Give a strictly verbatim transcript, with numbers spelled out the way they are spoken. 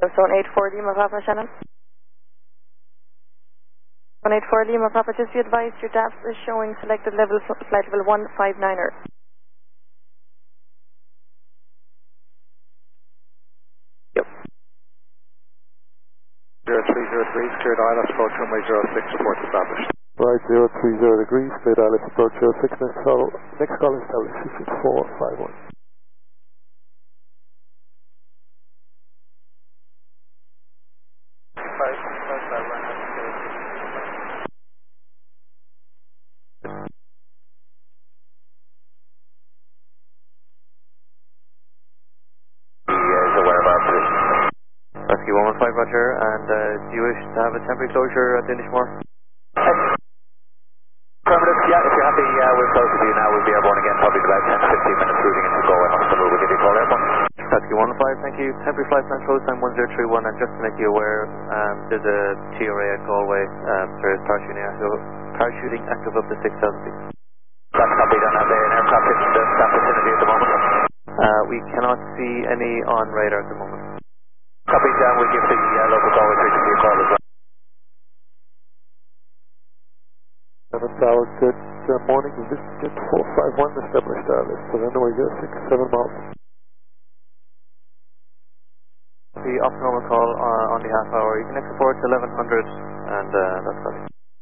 Zone eight four Lima Papa Shannon. Zone eight four Lima Papa, just be advised your D A P S is showing selected level, flight level one five niner. Yep. zero three zero three, cleared I L S approach runway zero six, report established. Right, zero three zero degrees, cleared I L S approach zero six, next call, next call established six six four five one. Five, five, five, one. Rescue one one five, Roger, and uh, do you wish to have a temporary closure at Inishmore? Affirmative, yeah, if you're happy, uh, we're close to you now. We'll be airborne again, probably in about ten to fifteen minutes, moving into Galway Hospital. We'll give you a call airborne. Rescue one one five, thank you. Temporary flight plan close time one zero three one, and just to make you aware, um, there's a T R A at Galway, um, there's parachuting active, parachuting active up to six thousand feet. That's copy, don't have an aircraft in the, that vicinity at the moment. Uh, we cannot see any on radar at the moment. Copy, down, we'll give the uh, local Galway three two a call as well. seven Tower, good uh, morning, this is Jet four five one, established I L S, so runway zero six, seven miles. The off normal call uh, on the half hour, you can export to eleven hundred, and uh, that's all.